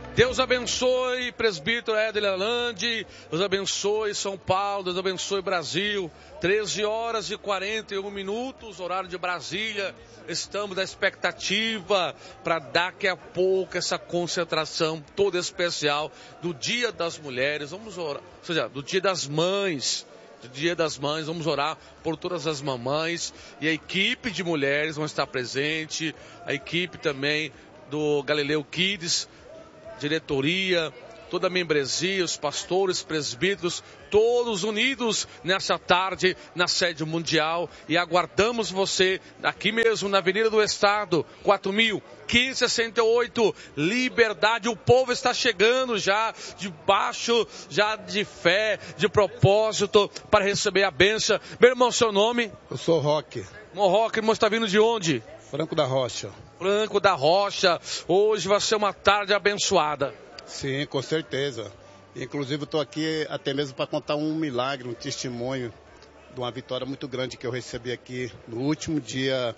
Deus abençoe, presbítero Éder Lalande, Deus abençoe São Paulo, Deus abençoe Brasil. 13 horas e 41 minutos, horário de Brasília. Estamos na expectativa para daqui a pouco essa concentração toda especial do Dia das Mulheres. Vamos orar, ou seja, do Dia das Mães. Do Dia das Mães, vamos orar por todas as mamães. E a equipe de mulheres vão estar presente, a equipe também do Galileu Kids, diretoria, toda a membresia, os pastores, presbíteros, todos unidos nessa tarde na sede mundial, e aguardamos você aqui mesmo na Avenida do Estado, 4.01568, Liberdade. O povo está chegando já debaixo, já de fé, de propósito, para receber a bênção. Meu irmão, seu nome? Eu sou Roque. Roque, irmão, está vindo de onde? Franco da Rocha. Franco da Rocha. Hoje vai ser uma tarde abençoada. Sim, com certeza. Inclusive, estou aqui até mesmo para contar um milagre, um testemunho de uma vitória muito grande que eu recebi aqui no último dia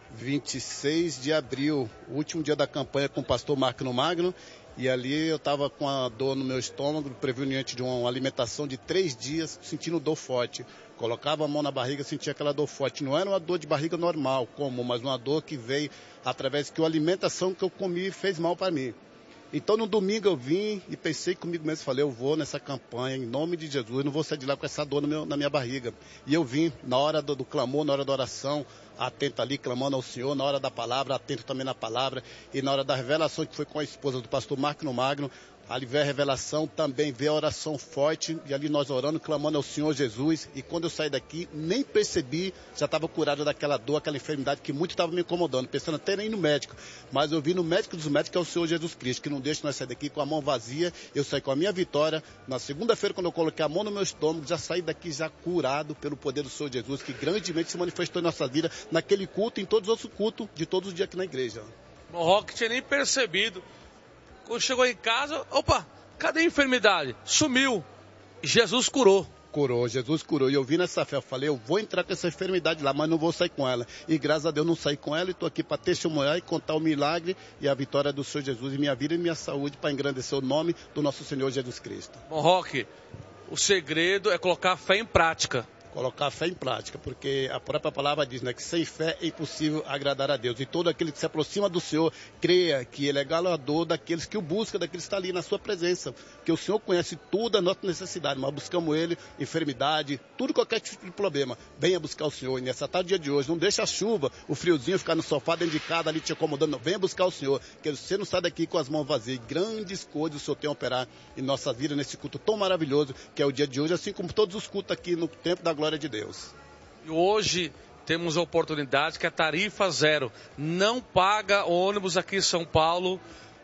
26 de abril, o último dia da campanha com o pastor Magno Magno. E ali eu estava com a dor no meu estômago, preveniente de uma alimentação de 3 dias, sentindo dor forte. Colocava a mão na barriga, sentia aquela dor forte. Não era uma dor de barriga normal, comum, mas uma dor que veio através que a alimentação que eu comi fez mal para mim. Então no domingo eu vim e pensei comigo mesmo, falei, eu vou nessa campanha em nome de Jesus, não vou sair de lá com essa dor na minha barriga. E eu vim na hora do clamor, na hora da oração, atento ali, clamando ao Senhor, na hora da palavra, atento também na palavra, e na hora da revelação que foi com a esposa do pastor Magno Magno. Ali veio a revelação, também veio a oração forte, e ali nós orando, clamando ao Senhor Jesus. E quando eu saí daqui, nem percebi, já estava curado daquela dor, aquela enfermidade que muito estava me incomodando, pensando até nem no médico. Mas eu vi no médico dos médicos, que é o Senhor Jesus Cristo, que não deixa nós sair daqui com a mão vazia. Eu saí com a minha vitória. Na segunda-feira, quando eu coloquei a mão no meu estômago, já saí daqui já curado pelo poder do Senhor Jesus, que grandemente se manifestou em nossa vida, naquele culto e em todos os outros cultos, de todos os dias aqui na igreja. O Roque tinha nem percebido. Quando chegou em casa, opa, cadê a enfermidade? Sumiu. Jesus curou. Curou, Jesus curou. E eu vi nessa fé, eu falei, eu vou entrar com essa enfermidade lá, mas não vou sair com ela. E graças a Deus não saí com ela, e estou aqui para testemunhar e contar o milagre e a vitória do Senhor Jesus em minha vida e minha saúde, para engrandecer o nome do nosso Senhor Jesus Cristo. Bom, Roque, o segredo é colocar a fé em prática. Colocar a fé em prática, porque a própria palavra diz, né, que sem fé é impossível agradar a Deus. E todo aquele que se aproxima do Senhor, creia que Ele é galardoador daqueles que o buscam, daqueles que estão ali na sua presença. Porque o Senhor conhece tudo a nossa necessidade, mas buscamos Ele, enfermidade, tudo, qualquer tipo de problema. Venha buscar o Senhor. E nessa tarde, dia de hoje, não deixa a chuva, o friozinho, ficar no sofá dentro de casa ali te acomodando. Não. Venha buscar o Senhor, que você não sai daqui com as mãos vazias. Grandes coisas o Senhor tem a operar em nossa vida, nesse culto tão maravilhoso, que é o dia de hoje, assim como todos os cultos aqui no tempo da glória de Deus. E hoje temos a oportunidade que é tarifa zero. Não paga ônibus aqui em São Paulo.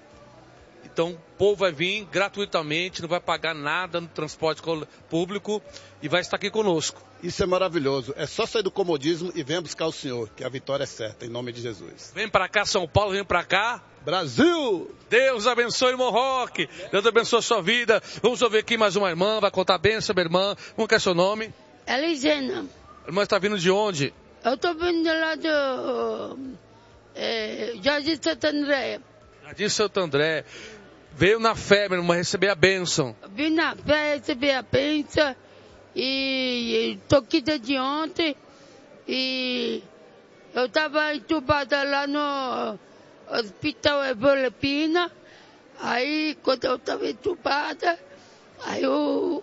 Então o povo vai vir gratuitamente, não vai pagar nada no transporte público e vai estar aqui conosco. Isso é maravilhoso. É só sair do comodismo e venha buscar o Senhor, que a vitória é certa, em nome de Jesus. Vem para cá, São Paulo, vem para cá. Brasil! Deus abençoe, irmão Roque. Deus abençoe a sua vida. Vamos ouvir aqui mais uma irmã, vai contar a bênção, minha irmã. Como que é seu nome? Elisena. A irmã está vindo de onde? Eu estou vindo lá do Jardim Santo André. Jardim Santo André. Veio na fé, minha irmã, receber a bênção. Vim na fé receber a bênção. E estou aqui desde ontem. E eu estava entubada lá no Hospital Evolipina. Aí, quando eu estava entubada, aí eu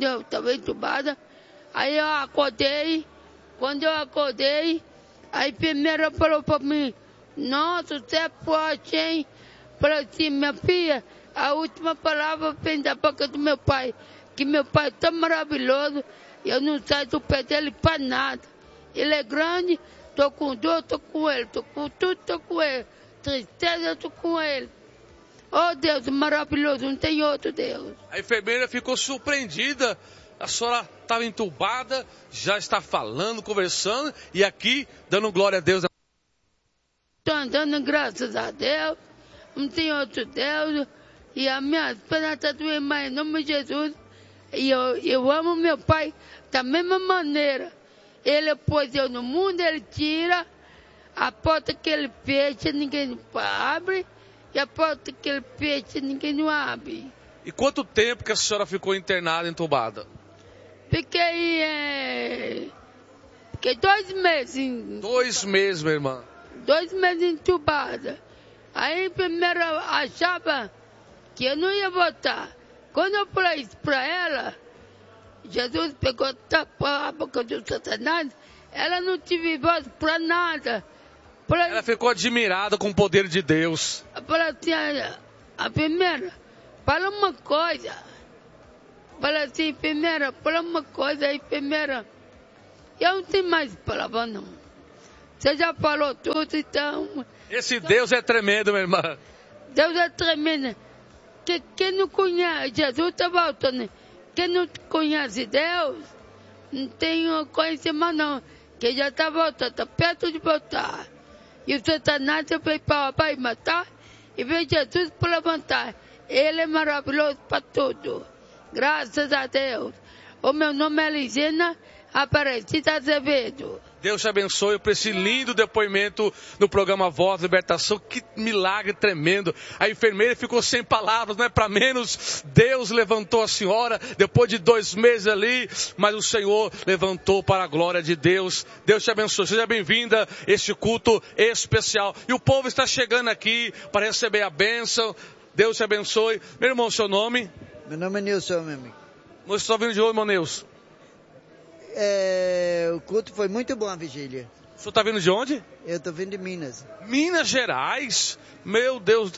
acordei. Quando eu acordei, a enfermeira falou para mim, nossa, você é forte, hein? Falei assim, minha filha, a última palavra vem da boca do meu pai, que meu pai é tão maravilhoso, eu não saio do pé dele para nada. Ele é grande, tô com dor, tô com ele, tô com tudo, tô com ele. Tristeza, eu tô com ele. Oh, Deus, maravilhoso, não tem outro Deus. A enfermeira ficou surpreendida. A senhora estava entubada, já está falando, conversando, e aqui, dando glória a Deus. Estou andando, graças a Deus, não tem outro Deus, e a minha perna está doendo mais, em nome de Jesus. E eu amo meu pai da mesma maneira. Ele pôs eu no mundo, ele tira, a porta que ele fecha, ninguém abre. e a porta que ele fecha, ninguém não abre. E quanto tempo que a senhora ficou internada, entubada? Fiquei 2 meses. 2 meses, minha irmã. 2 meses entubada. Aí primeiro eu achava que eu não ia voltar. Quando eu falei isso pra ela, Jesus pegou, tapou a boca do Satanás, ela não teve voz pra nada. Ela ficou admirada com o poder de Deus. Eu falei assim, a primeira, fala uma coisa. Fala assim, primeira, fala uma coisa aí, primeira. Eu não tenho mais palavra, não. Você já falou tudo, então... Esse Deus é tremendo, minha irmã. Deus é tremendo. Quem não conhece, Jesus está voltando. Quem não conhece Deus, não tem conhecimento, não. Quem já está voltando, está perto de voltar. E o Satanás veio para matar e veio Jesus para levantar. Ele é maravilhoso para tudo. Graças a Deus. O meu nome é Elisena Aparecida Azevedo. Deus te abençoe por esse lindo depoimento no programa Voz da Libertação. Que milagre tremendo. A enfermeira ficou sem palavras, não é para menos. Deus levantou a senhora depois de 2 meses ali, mas o Senhor levantou para a glória de Deus. Deus te abençoe. Seja bem-vinda a este culto especial. E o povo está chegando aqui para receber a bênção. Deus te abençoe. Meu irmão, seu nome? Meu nome é Nilson, meu amigo. Você está vindo de onde, irmão Nilson? O culto foi muito bom, a vigília. O senhor está vindo de onde? Eu estou vindo de Minas. Minas Gerais? Meu Deus.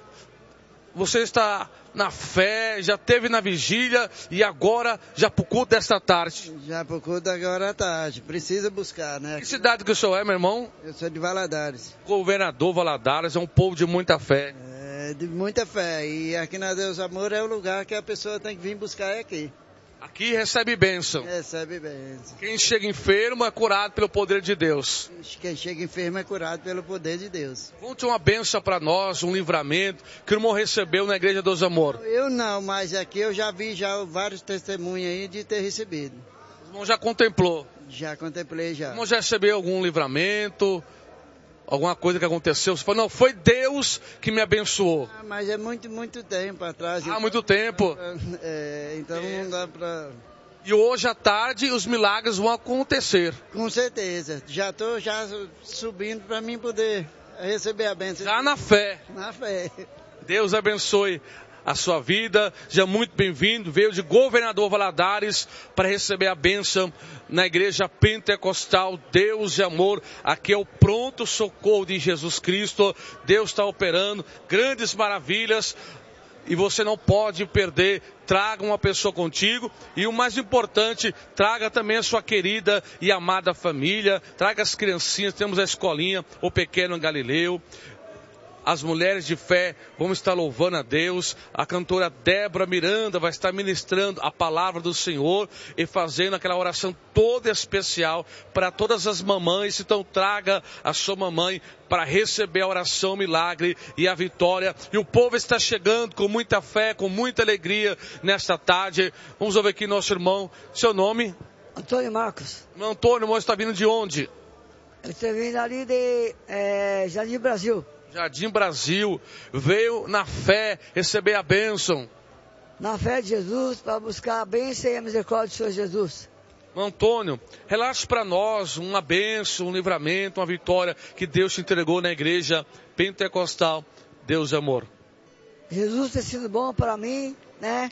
Você está na fé, já esteve na vigília e agora já para o culto desta tarde. Já para o culto agora à tarde. Precisa buscar, né? Que cidade que o senhor é, meu irmão? Eu sou de Valadares. Governador Valadares é um povo de muita fé. De muita fé. E aqui na Deus Amor é o lugar que a pessoa tem que vir buscar, é aqui. Aqui recebe bênção. Recebe bênção. Quem chega enfermo é curado pelo poder de Deus. Quem chega enfermo é curado pelo poder de Deus. Conte uma bênção para nós, um livramento que o irmão recebeu na Igreja dos Amor. Eu não, mas aqui eu já vi vários testemunhos aí de ter recebido. O irmão já contemplou? Já contemplei, já. O irmão já recebeu algum livramento? Alguma coisa que aconteceu? Você falou, não, foi Deus que me abençoou. Mas é muito tempo atrás. Há muito tempo. Então não dá para... E hoje à tarde os milagres vão acontecer. Com certeza. Já estou subindo para mim poder receber a bênção. Já na fé. Na fé. Deus abençoe a sua vida. Já muito bem-vindo. Veio de Governador Valadares para receber a bênção na Igreja Pentecostal Deus de Amor. Aqui é o pronto socorro de Jesus Cristo. Deus está operando grandes maravilhas e você não pode perder. Traga uma pessoa contigo e o mais importante, traga também a sua querida e amada família. Traga as criancinhas, temos a escolinha, o Pequeno Galileu. As mulheres de fé vão estar louvando a Deus. A cantora Débora Miranda vai estar ministrando a palavra do Senhor e fazendo aquela oração toda especial para todas as mamães. Então traga a sua mamãe para receber a oração, o milagre e a vitória. E o povo está chegando com muita fé, com muita alegria nesta tarde. Vamos ouvir aqui nosso irmão. Seu nome? Antônio Marcos. Meu Antônio, irmão, está vindo de onde? Eu estou vindo ali de Jardim Brasil. Jardim Brasil, veio na fé receber a bênção. Na fé de Jesus, para buscar a bênção e a misericórdia do Senhor Jesus. Antônio, relate para nós uma bênção, um livramento, uma vitória que Deus te entregou na Igreja Pentecostal Deus de Amor. Jesus tem sido bom para mim, né?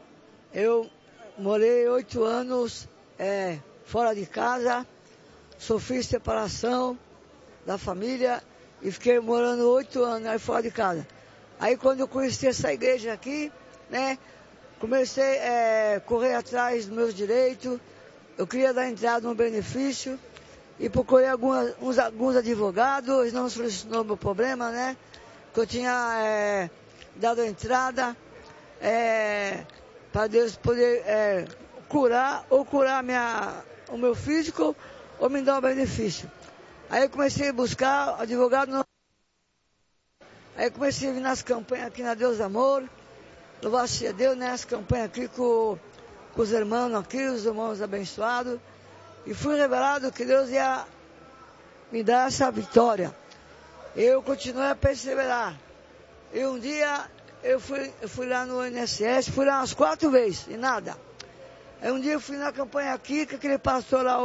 Eu morei 8 anos fora de casa, sofri separação da família e fiquei morando 8 anos aí fora de casa. Aí quando eu conheci essa igreja aqui, né, comecei a correr atrás dos meus direitos. Eu queria dar entrada no benefício e procurei alguns advogados. Eles não solucionou meu problema, né? Que eu tinha dado a entrada para Deus poder curar o meu físico ou me dar um benefício. Aí eu comecei a buscar advogado. Aí eu comecei a vir nas campanhas aqui na Deus Amor. Louvado a Deus, né? As campanhas aqui com os irmãos aqui, os irmãos abençoados. E fui revelado que Deus ia me dar essa vitória. Eu continuei a perseverar. E um dia eu fui lá no INSS, fui lá umas 4 vezes e nada. Aí um dia eu fui na campanha aqui, que aquele pastor lá,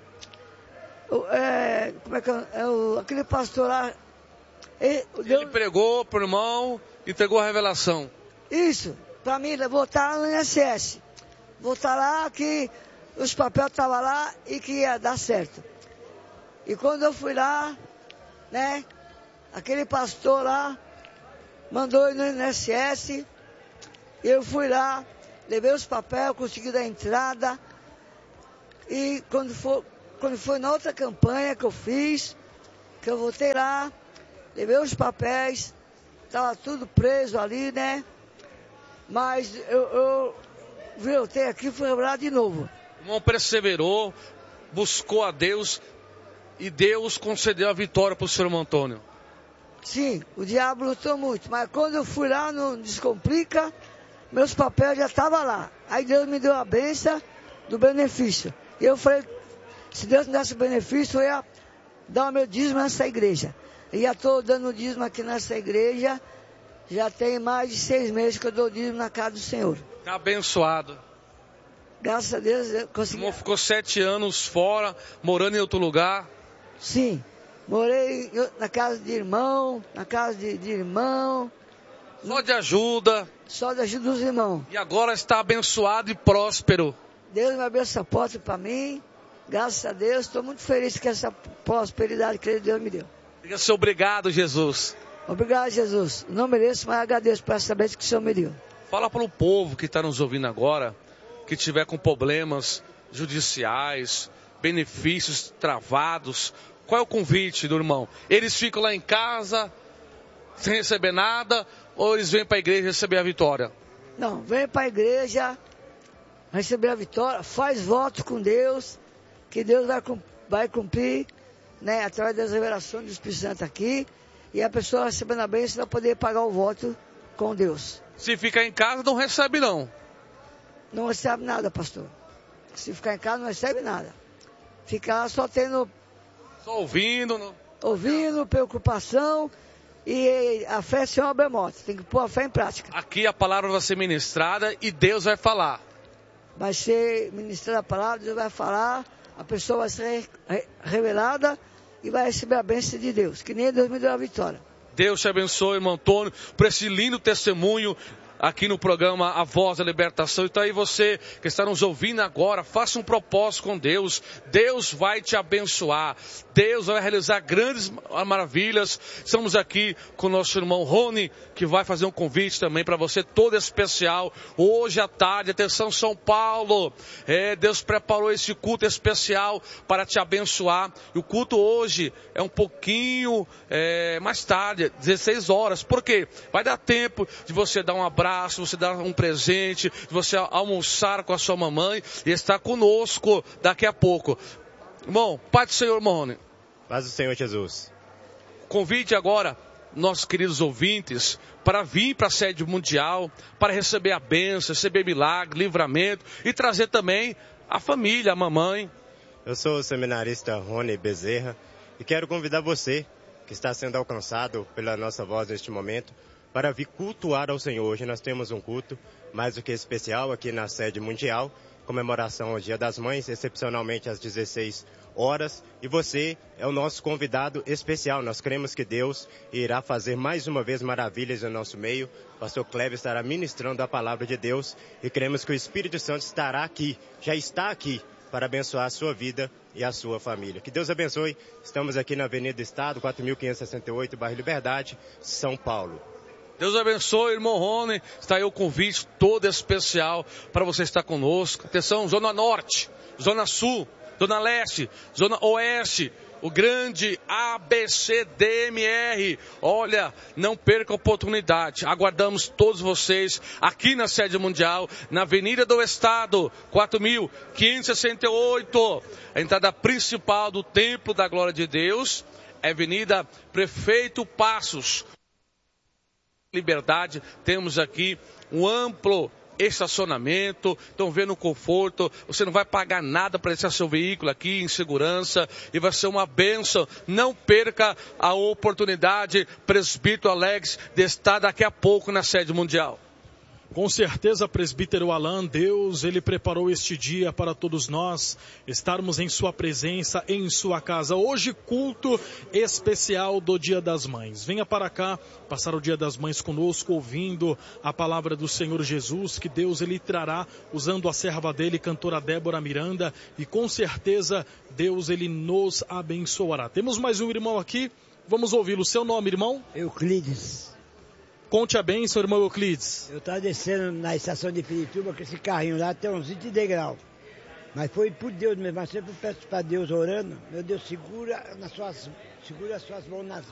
aquele pastor lá... Ele pregou pro irmão, entregou a revelação. Isso, para mim, voltar lá no INSS. Voltar lá que os papéis estavam lá e que ia dar certo. E quando eu fui lá, né, aquele pastor lá mandou eu ir no INSS, eu fui lá, levei os papéis, consegui dar entrada. E quando foi na outra campanha que eu fiz, que eu voltei lá, levei os papéis, estava tudo preso ali, né? Mas eu voltei aqui e fui revelado de novo. O irmão perseverou, buscou a Deus e Deus concedeu a vitória para o senhor irmão Antônio. Sim, o diabo lutou muito, mas quando eu fui lá no Descomplica, meus papéis já estavam lá. Aí Deus me deu a bênção do benefício. E eu falei, se Deus me desse o benefício, eu ia dar o meu dízimo nessa igreja. E já estou dando dízimo aqui nessa igreja, já tem mais de 6 meses que eu dou dízimo na casa do Senhor. Está abençoado. Graças a Deus eu consegui. O irmão ficou 7 anos fora, morando em outro lugar. Sim, morei na casa de irmão, na casa de irmão. Só de ajuda. Só de ajuda dos irmãos. E agora está abençoado e próspero. Deus me abriu essa porta para mim. Graças a Deus, estou muito feliz com essa prosperidade que Deus me deu. Diga seu obrigado, Jesus. Obrigado, Jesus. Não mereço, mas agradeço por essa bênção que o Senhor me deu. Fala para o povo que está nos ouvindo agora, que tiver com problemas judiciais, benefícios travados. Qual é o convite do irmão? Eles ficam lá em casa, sem receber nada, ou eles vêm para a igreja receber a vitória? Não, vem para a igreja, receber a vitória, faz voto com Deus, que Deus vai cumprir, né, através das revelações do Espírito Santo aqui, e a pessoa recebendo a bênção vai poder pagar o voto com Deus. Se ficar em casa, não recebe não. Não recebe nada, pastor. Se ficar em casa, não recebe nada. Ficar só tendo... Só ouvindo. Ouvindo, preocupação, e a fé sem obra é morta. Tem que pôr a fé em prática. Aqui a palavra vai ser ministrada e Deus vai falar. Vai ser ministrada a palavra, Deus vai falar, a pessoa vai ser revelada e vai receber a bênção de Deus, que nem Deus me deu a vitória. Deus te abençoe, irmão Antônio, por esse lindo testemunho aqui no programa A Voz da Libertação. Então aí você que está nos ouvindo agora, faça um propósito com Deus. Deus vai te abençoar. Deus vai realizar grandes maravilhas. Estamos aqui com o nosso irmão Rony, que vai fazer um convite também para você, todo especial. Hoje à tarde, atenção São Paulo. Deus preparou esse culto especial para te abençoar. E o culto hoje é um pouquinho mais tarde, 16 horas. Por quê? Vai dar tempo de você dar um abraço, você dar um presente, você almoçar com a sua mamãe e estar conosco daqui a pouco. Irmão, Pai do Senhor, irmão Rony. Paz do Senhor Jesus. Convide agora nossos queridos ouvintes para vir para a sede mundial, para receber a bênção, receber milagre, livramento e trazer também a família, a mamãe. Eu sou o seminarista Rony Bezerra e quero convidar você que está sendo alcançado pela nossa voz neste momento para vir cultuar ao Senhor. Hoje nós temos um culto mais do que especial aqui na sede mundial, comemoração ao Dia das Mães, excepcionalmente às 16 horas. E você é o nosso convidado especial. Nós cremos que Deus irá fazer mais uma vez maravilhas no nosso meio. O pastor Cleber estará ministrando a palavra de Deus e cremos que o Espírito Santo estará aqui, já está aqui, para abençoar a sua vida e a sua família. Que Deus abençoe. Estamos aqui na Avenida do Estado, 4.568, bairro Liberdade, São Paulo. Deus abençoe, irmão Rony. Está aí o convite todo especial para você estar conosco. Atenção, Zona Norte, Zona Sul, Zona Leste, Zona Oeste, o grande ABCDMR. Olha, não perca a oportunidade. Aguardamos todos vocês aqui na sede mundial, na Avenida do Estado, 4.568. A entrada principal do Templo da Glória de Deus é Avenida Prefeito Passos. Liberdade, temos aqui um amplo estacionamento, estão vendo o conforto, você não vai pagar nada para deixar seu veículo aqui em segurança e vai ser uma bênção. Não perca a oportunidade, presbítero Alex, de estar daqui a pouco na sede mundial. Com certeza, presbítero Alan, Deus, ele preparou este dia para todos nós estarmos em sua presença, em sua casa. Hoje, culto especial do Dia das Mães. Venha para cá, passar o Dia das Mães conosco, ouvindo a palavra do Senhor Jesus, que Deus, ele trará, usando a serva dele, cantora Débora Miranda, e com certeza, Deus, ele nos abençoará. Temos mais um irmão aqui, vamos ouvi-lo. Seu nome, irmão? Euclides. Conte a bênção, irmão Euclides. Eu estava descendo na estação de Pirituba com esse carrinho lá, até uns 20 degraus. Mas foi por Deus mesmo, mas sempre peço para Deus orando. Meu Deus, segura as suas mãos nas